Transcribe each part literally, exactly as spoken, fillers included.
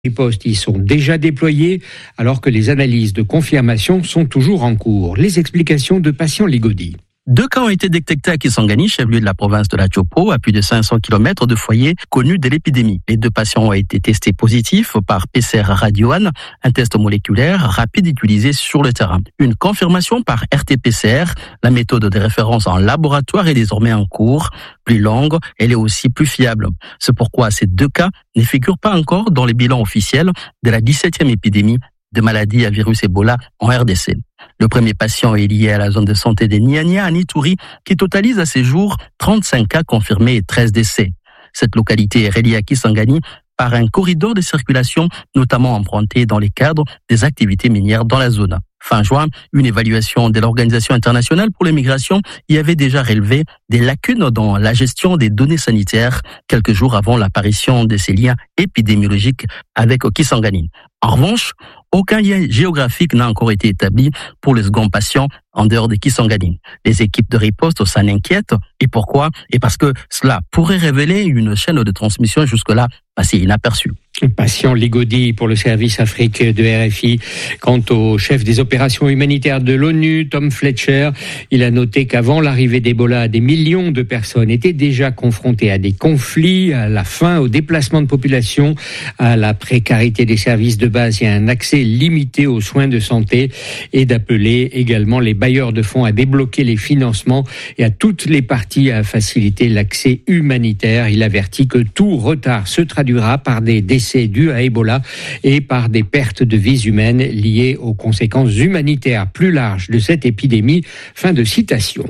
Les postes y sont déjà déployés, alors que les analyses de confirmation sont toujours en cours. Les explications de Patient Ligodi. Deux cas ont été détectés à Kisangani, chef-lieu de la province de la Tchopo, à plus de cinq cents kilomètres de foyers connus de l'épidémie. Les deux patients ont été testés positifs par P C R Radio-One, un test moléculaire rapide utilisé sur le terrain. Une confirmation par R T P C R, la méthode de référence en laboratoire est désormais en cours. Plus longue, elle est aussi plus fiable. C'est pourquoi ces deux cas ne figurent pas encore dans les bilans officiels de la dix-septième épidémie de maladies à virus Ebola en R D C. Le premier patient est lié à la zone de santé des Niania à Nitouri, qui totalise à ces jours trente-cinq cas confirmés et treize décès. Cette localité est reliée à Kisangani par un corridor de circulation, notamment emprunté dans les cadres des activités minières dans la zone. Fin juin, une évaluation de l'Organisation internationale pour les migrations y avait déjà relevé des lacunes dans la gestion des données sanitaires quelques jours avant l'apparition de ces liens épidémiologiques avec Kisangani. En revanche, aucun lien géographique n'a encore été établi pour le second patient en dehors de Kisangani. Les équipes de riposte s'en inquiètent. Et pourquoi? Et parce que cela pourrait révéler une chaîne de transmission jusque-là passée inaperçue. Patient Ligodi pour le service Afrique de R F I. Quant au chef des opérations humanitaires de l'ONU, Tom Fletcher, il a noté qu'avant l'arrivée d'Ebola, des millions de personnes étaient déjà confrontées à des conflits, à la faim, au déplacement de population, à la précarité des services de base et à un accès limité aux soins de santé, et d'appeler également les bailleurs de fonds à débloquer les financements et à toutes les parties à faciliter l'accès humanitaire. Il avertit que tout retard se traduira par des décès dus à Ebola et par des pertes de vies humaines liées aux conséquences humanitaires plus larges de cette épidémie. Fin de citation.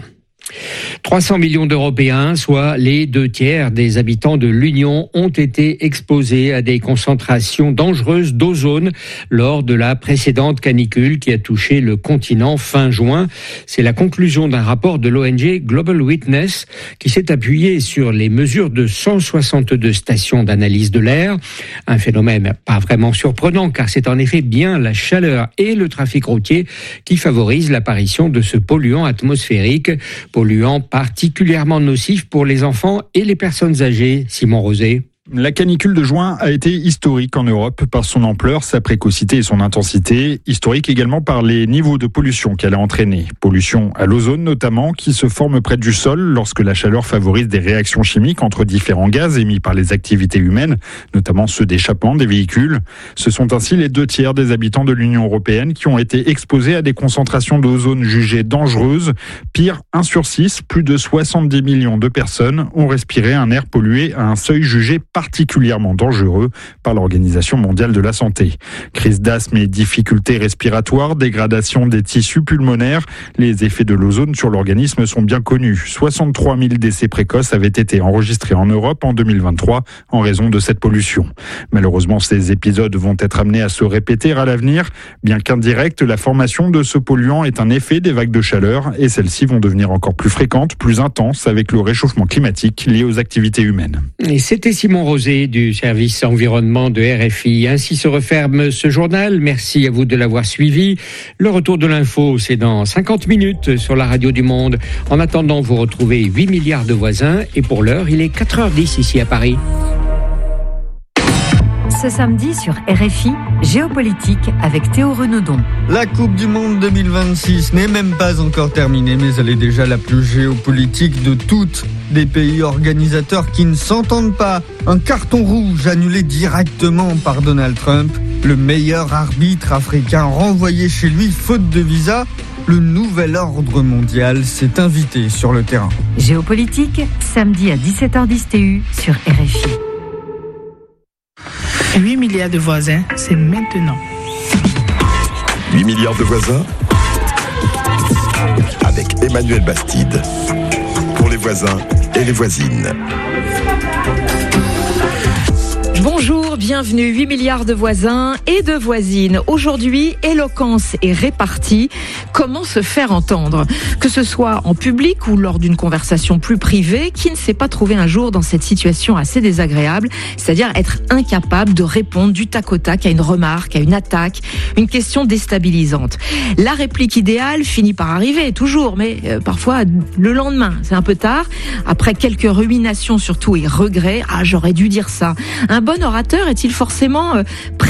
trois cents millions d'Européens, soit les deux tiers des habitants de l'Union, ont été exposés à des concentrations dangereuses d'ozone lors de la précédente canicule qui a touché le continent fin juin. C'est la conclusion d'un rapport de l'O N G Global Witness qui s'est appuyé sur les mesures de cent soixante-deux stations d'analyse de l'air. Un phénomène pas vraiment surprenant car c'est en effet bien la chaleur et le trafic routier qui favorisent l'apparition de ce polluant atmosphérique. Polluant particulièrement nocif pour les enfants et les personnes âgées. Simon Rosé. La canicule de juin a été historique en Europe par son ampleur, sa précocité et son intensité. Historique également par les niveaux de pollution qu'elle a entraînés. Pollution à l'ozone notamment, qui se forme près du sol lorsque la chaleur favorise des réactions chimiques entre différents gaz émis par les activités humaines, notamment ceux d'échappement des véhicules. Ce sont ainsi les deux tiers des habitants de l'Union européenne qui ont été exposés à des concentrations d'ozone jugées dangereuses. Pire, un sur six, plus de soixante-dix millions de personnes ont respiré un air pollué à un seuil jugé particulièrement dangereux par l'Organisation mondiale de la santé. Crise d'asthme et difficultés respiratoires, dégradation des tissus pulmonaires, les effets de l'ozone sur l'organisme sont bien connus. soixante-trois mille décès précoces avaient été enregistrés en Europe en deux mille vingt-trois en raison de cette pollution. Malheureusement, ces épisodes vont être amenés à se répéter à l'avenir. Bien qu'indirect, la formation de ce polluant est un effet des vagues de chaleur et celles-ci vont devenir encore plus fréquentes, plus intenses avec le réchauffement climatique lié aux activités humaines. Et c'était Simon Rosé du service environnement de R F I. Ainsi se referme ce journal. Merci à vous de l'avoir suivi. Le retour de l'info, c'est dans cinquante minutes sur la radio du Monde. En attendant, vous retrouvez huit milliards de voisins et pour l'heure, il est quatre heures dix ici à Paris. Ce samedi sur R F I, Géopolitique avec Théo Renaudon. La Coupe du Monde deux mille vingt-six n'est même pas encore terminée, mais elle est déjà la plus géopolitique de toutes. Des pays organisateurs qui ne s'entendent pas. Un carton rouge annulé directement par Donald Trump. Le meilleur arbitre africain renvoyé chez lui faute de visa. Le nouvel ordre mondial s'est invité sur le terrain. Géopolitique, samedi à dix-sept heures dix T U sur R F I. huit milliards de voisins, c'est maintenant. huit milliards de voisins avec Emmanuel Bastide. Pour les voisins et les voisines. Bonjour, bienvenue, huit milliards de voisins et de voisines. Aujourd'hui, éloquence et répartie. Comment se faire entendre? Que ce soit en public ou lors d'une conversation plus privée, qui ne s'est pas trouvé un jour dans cette situation assez désagréable, c'est-à-dire être incapable de répondre du tac au tac à une remarque, à une attaque, une question déstabilisante. La réplique idéale finit par arriver, toujours, mais euh, parfois le lendemain, c'est un peu tard. Après quelques ruminations surtout et regrets, ah j'aurais dû dire ça. Un bon bon orateur est-il forcément euh,